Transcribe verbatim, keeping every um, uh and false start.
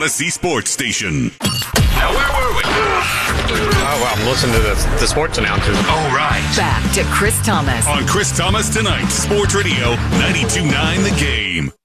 Odyssey Sports Station. Now, where were we? Oh, well, I'm listening to the, the sports announcers. Oh, right. Back to Chris Thomas. On Chris Thomas Tonight, Sports Radio ninety-two point nine The Game.